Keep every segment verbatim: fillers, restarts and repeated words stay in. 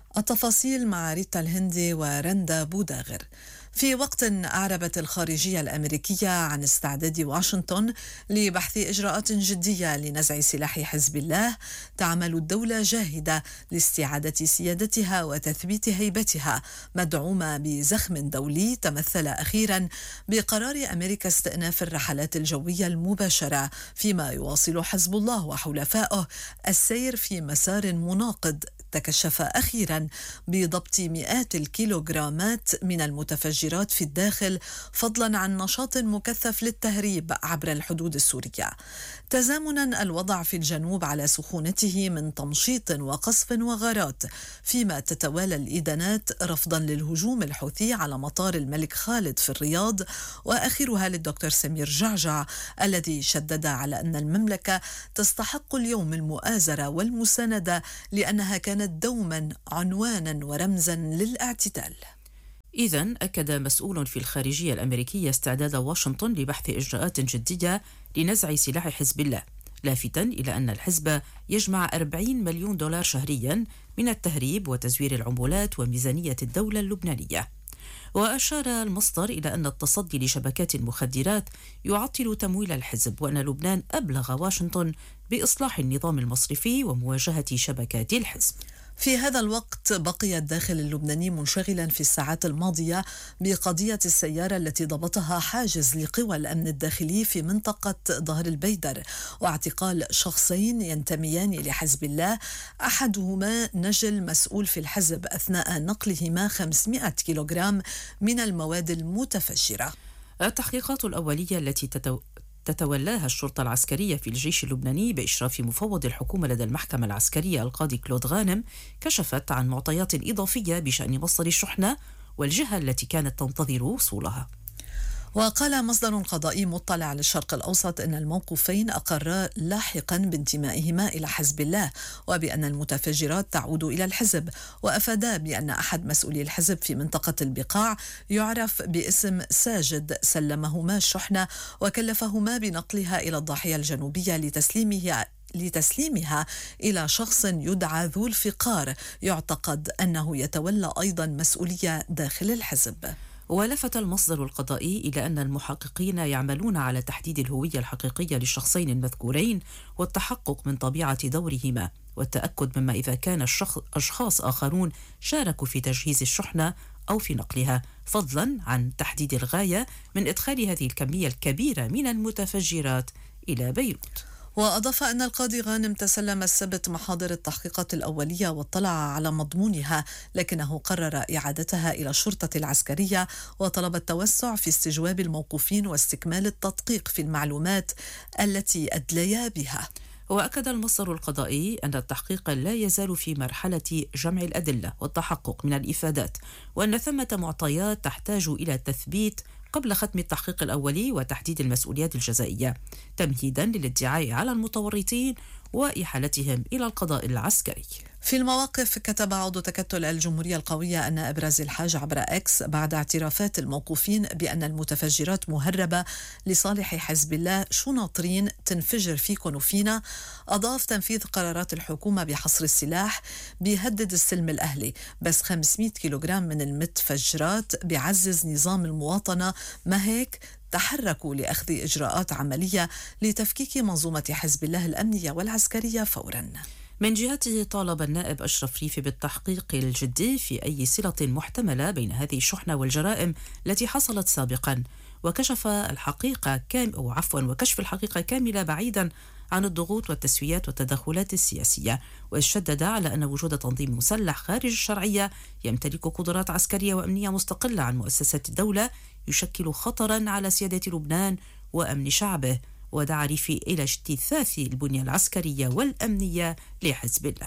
التفاصيل مع ريتا الهندي ورندا بوداغر. في وقت أعربت الخارجية الأمريكية عن استعداد واشنطن لبحث إجراءات جدية لنزع سلاح حزب الله، تعمل الدولة جاهدة لاستعادة سيادتها وتثبيت هيبتها، مدعومة بزخم دولي تمثل أخيرا بقرار أمريكا استئناف الرحلات الجوية المباشرة، فيما يواصل حزب الله وحلفائه السير في مسار مناقض تكشف أخيرا بضبط مئات الكيلوغرامات من المتفجرات في الداخل، فضلا عن نشاط مكثف للتهريب عبر الحدود السورية. تزامنا الوضع في الجنوب على سخونته من تمشيط وقصف وغارات، فيما تتوالى الإدانات رفضا للهجوم الحوثي على مطار الملك خالد في الرياض، وآخرها للدكتور سمير جعجع الذي شدد على أن المملكة تستحق اليوم المؤازرة والمساندة لأنها كانت دوما عنوانا ورمزا للاعتدال. إذن أكد مسؤول في الخارجية الأمريكية استعداد واشنطن لبحث إجراءات جدية لنزع سلاح حزب الله، لافتا إلى أن الحزب يجمع أربعين مليون دولار شهريا من التهريب وتزوير العمولات وميزانية الدولة اللبنانية. وأشار المصدر إلى أن التصدي لشبكات المخدرات يعطل تمويل الحزب، وأن لبنان أبلغ واشنطن بإصلاح النظام المصرفي ومواجهة شبكات الحزب. في هذا الوقت بقي الداخل اللبناني منشغلا في الساعات الماضية بقضية السيارة التي ضبطها حاجز لقوى الأمن الداخلي في منطقة ظهر البيدر، واعتقال شخصين ينتميان لحزب الله، أحدهما نجل مسؤول في الحزب أثناء نقلهما خمسمائة كيلوغرام من المواد المتفجرة. التحقيقات الأولية التي تتو... تتولاها الشرطة العسكرية في الجيش اللبناني بإشراف مفوض الحكومة لدى المحكمة العسكرية القاضي كلود غانم كشفت عن معطيات إضافية بشأن مصدر الشحنة والجهة التي كانت تنتظر وصولها. وقال مصدر قضائي مطلع للشرق الأوسط أن الموقوفين أقرا لاحقا بانتمائهما إلى حزب الله وبأن المتفجرات تعود إلى الحزب، وأفادا بأن أحد مسؤولي الحزب في منطقة البقاع يعرف باسم ساجد سلمهما الشحنة وكلفهما بنقلها إلى الضاحية الجنوبية لتسليمها لتسليمها إلى شخص يدعى ذو الفقار يعتقد أنه يتولى أيضا مسؤولية داخل الحزب. ولفت المصدر القضائي إلى أن المحققين يعملون على تحديد الهوية الحقيقية للشخصين المذكورين والتحقق من طبيعة دورهما، والتأكد مما إذا كان الشخص أشخاص آخرون شاركوا في تجهيز الشحنة أو في نقلها، فضلا عن تحديد الغاية من إدخال هذه الكمية الكبيرة من المتفجرات إلى بيروت. وأضاف أن القاضي غانم تسلم السبت محاضر التحقيقات الأولية واطلع على مضمونها، لكنه قرر إعادتها إلى الشرطة العسكرية وطلب التوسع في استجواب الموقوفين واستكمال التدقيق في المعلومات التي أدليا بها. وأكد المصدر القضائي أن التحقيق لا يزال في مرحلة جمع الأدلة والتحقق من الإفادات، وأن ثمة معطيات تحتاج إلى تثبيت قبل ختم التحقيق الأولي وتحديد المسؤوليات الجزائية، تمهيدا للادعاء على المتورطين وإحالتهم إلى القضاء العسكري. في المواقف، كتب عضو تكتل الجمهورية القوية أن إبراز الحاج عبر إكس بعد اعترافات الموقوفين بأن المتفجرات مهربة لصالح حزب الله شو ناطرين تنفجر فيكن وفينا. أضاف تنفيذ قرارات الحكومة بحصر السلاح بيهدد السلم الأهلي، بس خمسمائة كيلوغرام من المتفجرات بيعزز نظام المواطنة، ما هيك تحركوا لأخذ إجراءات عملية لتفكيك منظومة حزب الله الأمنية والعسكرية فوراً. من جهته طالب النائب أشرف ريفي بالتحقيق الجدي في أي صلة محتملة بين هذه الشحنة والجرائم التي حصلت سابقا، وكشف الحقيقة كام أو عفوا وكشف الحقيقة كاملة بعيدا عن الضغوط والتسويات والتدخلات السياسية، وشدد على أن وجود تنظيم مسلح خارج الشرعية يمتلك قدرات عسكرية وأمنية مستقلة عن مؤسسات الدولة يشكل خطرا على سيادة لبنان وأمن شعبه، ودعا ريفي إلى اجتثاث البنية العسكرية والأمنية لحزب الله.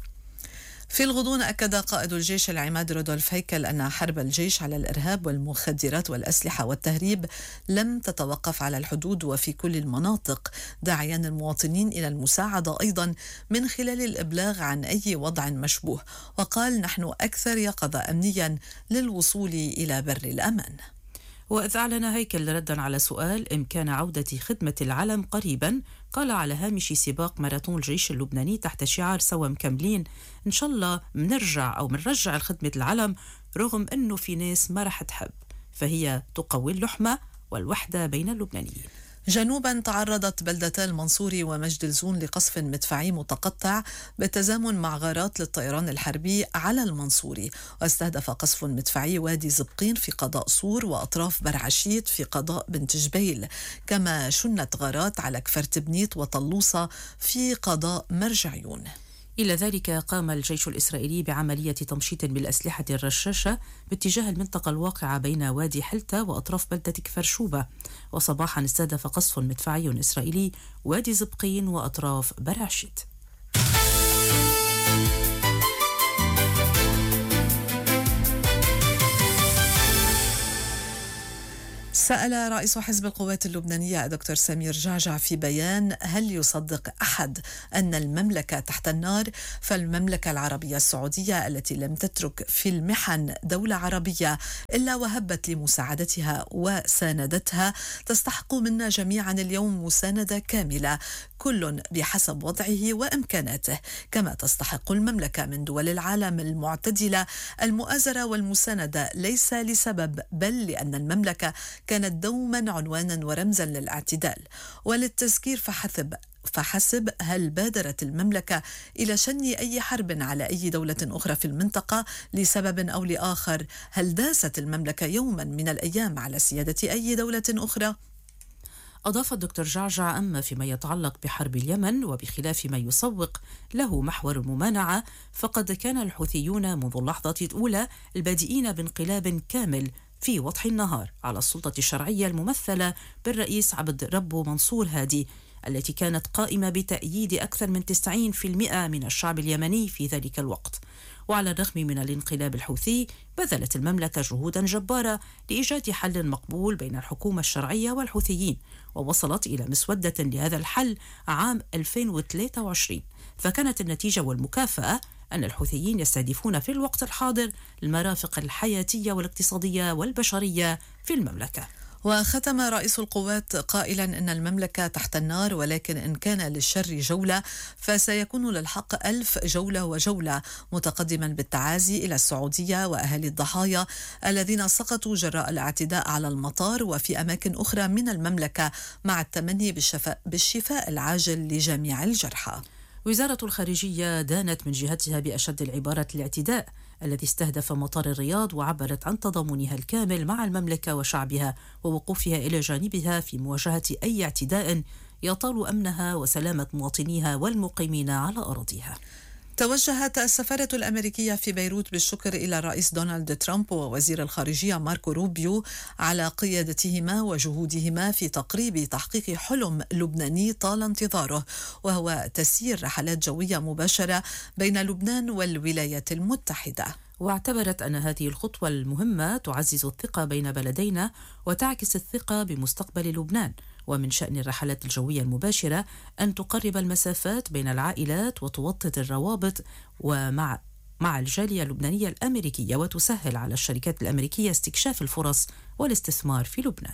في الغضون أكد قائد الجيش العماد رودولف هيكل أن حرب الجيش على الإرهاب والمخدرات والأسلحة والتهريب لم تتوقف على الحدود وفي كل المناطق، داعيا المواطنين إلى المساعدة أيضا من خلال الإبلاغ عن أي وضع مشبوه، وقال: نحن أكثر يقظة أمنيا للوصول إلى بر الأمان. وإذ أعلن هيكل ردا على سؤال إمكان عودة خدمة العلم قريبا، قال على هامش سباق ماراثون الجيش اللبناني تحت شعار سوا مكملين إن شاء الله منرجع أو منرجع خدمة العلم رغم أنه في ناس ما رح تحب، فهي تقوي اللحمة والوحدة بين اللبنانيين. جنوبا تعرضت بلدتا المنصوري ومجد الزون لقصف مدفعي متقطع بالتزامن مع غارات للطيران الحربي على المنصوري، واستهدف قصف مدفعي وادي زبقين في قضاء صور وأطراف برعشيت في قضاء بنت جبيل، كما شنت غارات على كفر تبنيت وطلوصة في قضاء مرجعيون. إلى ذلك قام الجيش الإسرائيلي بعملية تمشيط بالأسلحة الرشاشة باتجاه المنطقة الواقعة بين وادي حلتة وأطراف بلدة كفر شوبة، وصباحا استهدف قصف مدفعي إسرائيلي وادي زبقين وأطراف برعشيت. سأل رئيس حزب القوات اللبنانية دكتور سمير جعجع في بيان: هل يصدق أحد أن المملكة تحت النار؟ فالمملكة العربية السعودية التي لم تترك في المحن دولة عربية إلا وهبت لمساعدتها وساندتها تستحق منا جميعا اليوم مساندة كاملة، كل بحسب وضعه وإمكاناته، كما تستحق المملكة من دول العالم المعتدلة المؤازرة والمساندة، ليس لسبب بل لأن المملكة كانت دوما عنوانا ورمزا للاعتدال. وللتذكير فحسب فحسب هل بادرت المملكة إلى شن أي حرب على أي دولة أخرى في المنطقة لسبب أو لآخر؟ هل داست المملكة يوما من الأيام على سيادة أي دولة أخرى؟ أضاف الدكتور جعجع: أما فيما يتعلق بحرب اليمن وبخلاف ما يسوق له محور الممانعة، فقد كان الحوثيون منذ اللحظة الأولى البادئين بانقلاب كامل في وضح النهار على السلطة الشرعية الممثلة بالرئيس عبد ربه منصور هادي، التي كانت قائمة بتأييد أكثر من تسعين بالمئة من الشعب اليمني في ذلك الوقت. وعلى الرغم من الانقلاب الحوثي، بذلت المملكة جهودا جبارة لإيجاد حل مقبول بين الحكومة الشرعية والحوثيين، ووصلت إلى مسودة لهذا الحل عام ألفين وثلاثة وعشرين، فكانت النتيجة والمكافأة أن الحوثيين يستهدفون في الوقت الحاضر المرافق الحياتية والاقتصادية والبشرية في المملكة. وختم رئيس القوات قائلا إن المملكة تحت النار، ولكن إن كان للشر جولة فسيكون للحق ألف جولة وجولة، متقدما بالتعازي إلى السعودية وأهالي الضحايا الذين سقطوا جراء الاعتداء على المطار وفي أماكن أخرى من المملكة، مع التمني بالشفاء, بالشفاء العاجل لجميع الجرحى. وزارة الخارجية دانت من جهتها بأشد العبارة الاعتداء الذي استهدف مطار الرياض، وعبرت عن تضامنها الكامل مع المملكة وشعبها ووقوفها إلى جانبها في مواجهة أي اعتداء يطال أمنها وسلامة مواطنيها والمقيمين على أراضيها. توجهت السفارة الأمريكية في بيروت بالشكر إلى الرئيس دونالد ترامب ووزير الخارجية ماركو روبيو على قيادتهما وجهودهما في تقريب تحقيق حلم لبناني طال انتظاره، وهو تسيير رحلات جوية مباشرة بين لبنان والولايات المتحدة. واعتبرت أن هذه الخطوة المهمة تعزز الثقة بين بلدينا وتعكس الثقة بمستقبل لبنان. ومن شأن الرحلات الجوية المباشرة أن تقرب المسافات بين العائلات وتوطد الروابط ومع مع الجالية اللبنانية الأمريكية، وتسهل على الشركات الأمريكية استكشاف الفرص والاستثمار في لبنان.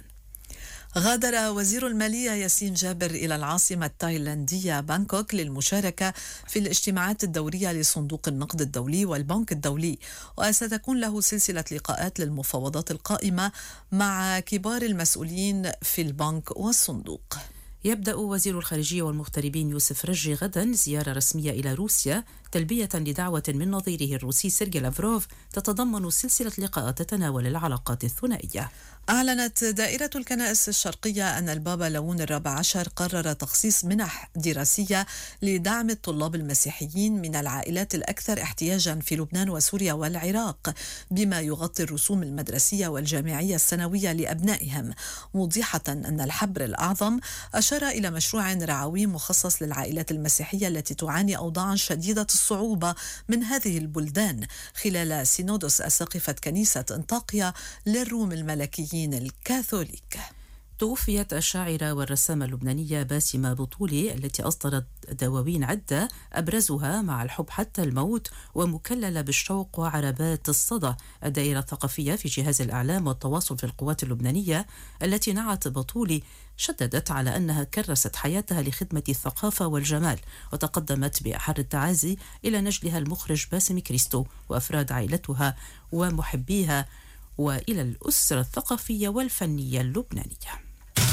غادر وزير المالية ياسين جابر إلى العاصمة التايلاندية بانكوك للمشاركة في الاجتماعات الدورية لصندوق النقد الدولي والبنك الدولي، وستكون له سلسلة لقاءات للمفاوضات القائمة مع كبار المسؤولين في البنك والصندوق. يبدأ وزير الخارجية والمغتربين يوسف رجي غدا زيارة رسمية إلى روسيا تلبية لدعوة من نظيره الروسي سيرجي لافروف تتضمن سلسلة لقاءات تتناول العلاقات الثنائية. أعلنت دائرة الكنائس الشرقية أن البابا لون الرابع عشر قرر تخصيص منح دراسية لدعم الطلاب المسيحيين من العائلات الأكثر احتياجا في لبنان وسوريا والعراق، بما يغطي الرسوم المدرسية والجامعية السنوية لأبنائهم، موضحة أن الحبر الأعظم أشار إلى مشروع رعوي مخصص للعائلات المسيحية التي تعاني أوضاعا شديدة الصعوبة من هذه البلدان خلال سينودوس أساقفة كنيسة انطاكيا للروم الملكيين الكاثوليك. توفيت الشاعرة والرسامة اللبنانية باسمة بطولي التي أصدرت دواوين عدة أبرزها مع الحب حتى الموت ومكللة بالشوق وعربات الصدى. الدائرة الثقافية في جهاز الإعلام والتواصل في القوات اللبنانية التي نعت بطولي شددت على أنها كرست حياتها لخدمة الثقافة والجمال، وتقدمت بأحر التعازي إلى نجلها المخرج باسم كريستو وأفراد عائلتها ومحبيها وإلى الأسرة الثقافية والفنية اللبنانية.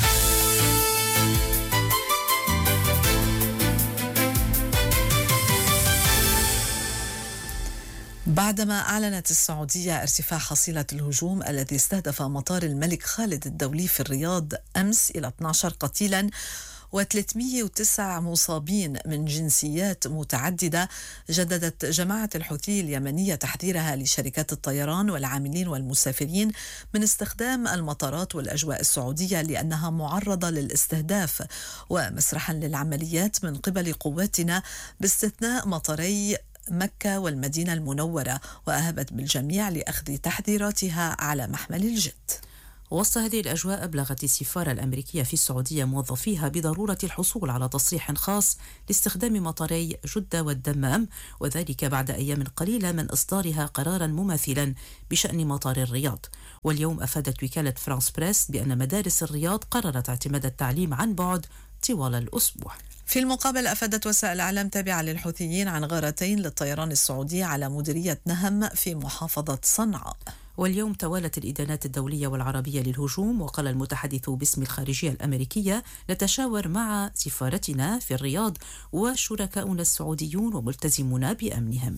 بعدما أعلنت السعودية ارتفاع حصيلة الهجوم الذي استهدف مطار الملك خالد الدولي في الرياض أمس إلى اثني عشر قتيلاً وثلاثمئة وتسعة مصابين من جنسيات متعددة، جددت جماعة الحوثي اليمنية تحذيرها لشركات الطيران والعاملين والمسافرين من استخدام المطارات والأجواء السعودية لأنها معرضة للاستهداف ومسرحا للعمليات من قبل قواتنا باستثناء مطاري مكة والمدينة المنورة، وأهبت بالجميع لأخذ تحذيراتها على محمل الجد. وسط هذه الأجواء أبلغت السفارة الأمريكية في السعودية موظفيها بضرورة الحصول على تصريح خاص لاستخدام مطاري جدة والدمام، وذلك بعد أيام قليلة من إصدارها قرارا مماثلا بشأن مطار الرياض. واليوم أفادت وكالة فرانس بريس بأن مدارس الرياض قررت اعتماد التعليم عن بعد طوال الأسبوع. في المقابل أفادت وسائل إعلام تابعة للحوثيين عن غارتين للطيران السعودي على مديرية نهم في محافظة صنعاء. واليوم توالت الإدانات الدولية والعربية للهجوم، وقال المتحدث باسم الخارجية الأمريكية: نتشاور مع سفارتنا في الرياض وشركاؤنا السعوديون وملتزمون بأمنهم.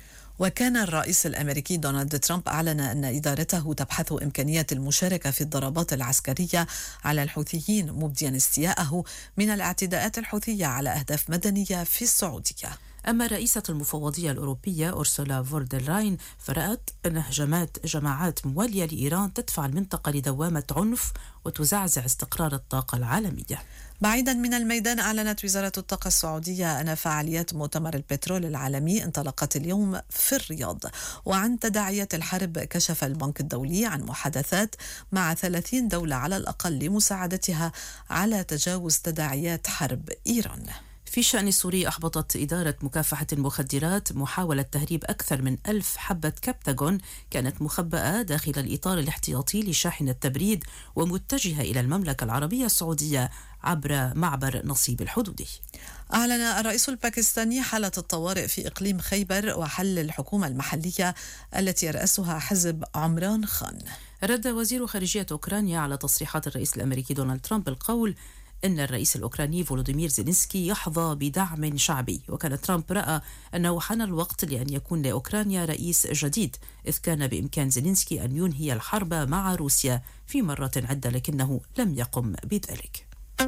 وكان الرئيس الأمريكي دونالد ترامب أعلن أن إدارته تبحث إمكانية المشاركة في الضربات العسكرية على الحوثيين، مبديا استياءه من الاعتداءات الحوثية على أهداف مدنية في السعودية. أما رئيسة المفوضية الأوروبية أورسولا فوندرلاين فرأت أن هجمات جماعات موالية لإيران تدفع المنطقة لدوامة عنف وتزعزع استقرار الطاقة العالمية. بعيدا من الميدان، أعلنت وزارة الطاقة السعودية أن فعاليات مؤتمر البترول العالمي انطلقت اليوم في الرياض. وعن تداعيات الحرب كشف البنك الدولي عن محادثات مع ثلاثين دولة على الأقل لمساعدتها على تجاوز تداعيات حرب إيران. في شأن السوري، أحبطت إدارة مكافحة المخدرات محاولة تهريب أكثر من ألف حبة كبتاغون كانت مخبأة داخل الإطار الاحتياطي لشاحنة تبريد ومتجهة إلى المملكة العربية السعودية عبر معبر نصيب الحدودي. أعلن الرئيس الباكستاني حالة الطوارئ في إقليم خيبر وحل الحكومة المحلية التي يرأسها حزب عمران خان. رد وزير خارجية أوكرانيا على تصريحات الرئيس الأمريكي دونالد ترامب القول إن الرئيس الأوكراني فولوديمير زيلينسكي يحظى بدعم شعبي، وكان ترامب رأى أنه حان الوقت لأن يكون لأوكرانيا رئيس جديد، إذ كان بإمكان زيلينسكي أن ينهي الحرب مع روسيا في مرة عدة لكنه لم يقم بذلك.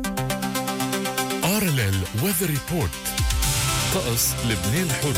آر إل إل Weather Report. طقس لبنان الحر.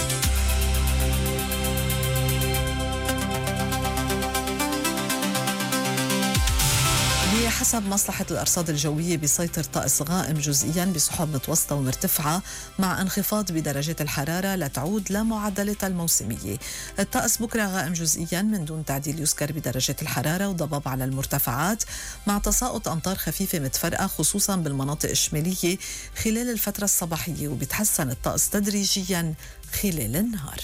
بحسب مصلحة الأرصاد الجوية بيسيطر طقس غائم جزئيا بسحب متوسطة ومرتفعة مع انخفاض بدرجة الحرارة لتعود لمعدلاتها الموسمية. الطقس بكرة غائم جزئيا من دون تعديل يذكر بدرجة الحرارة وضباب على المرتفعات مع تساقط أمطار خفيفة متفرقة خصوصا بالمناطق الشمالية خلال الفترة الصباحية، وبيتحسن الطقس تدريجيا خلال النهار.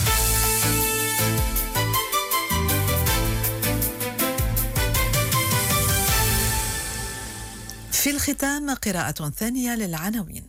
في الختام قراءة ثانية للعناوين.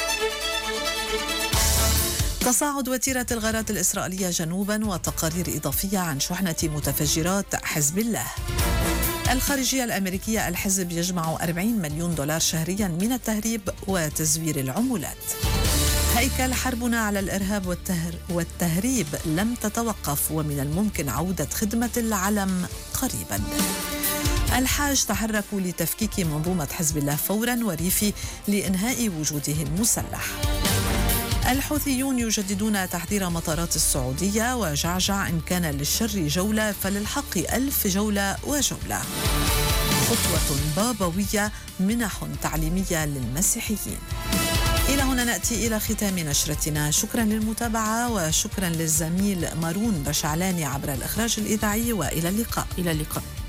تصاعد وتيرة الغارات الإسرائيلية جنوبا وتقارير إضافية عن شحنة متفجرات حزب الله. الخارجية الأمريكية: الحزب يجمع أربعين مليون دولار شهريا من التهريب وتزوير العملات. هيكل: حربنا على الإرهاب والتهر والتهريب لم تتوقف ومن الممكن عودة خدمة العلم قريبا. الحاج: تحركوا لتفكيك منظومة حزب الله فورا وريفي لإنهاء وجوده المسلح. الحوثيون يجددون تحذير مطارات السعودية، وجعجع: إن كان للشر جولة فللحق ألف جولة وجولة. خطوة بابوية: منح تعليمية للمسيحيين. إلى هنا نأتي إلى ختام نشرتنا. شكرا للمتابعة وشكرا للزميل مارون بشعلاني عبر الإخراج الإذاعي، وإلى اللقاء. إلى اللقاء.